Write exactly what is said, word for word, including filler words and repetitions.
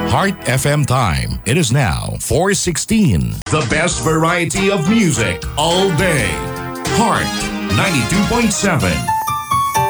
Heart F M time. It is now four sixteen. The best variety of music all day. Heart ninety-two point seven.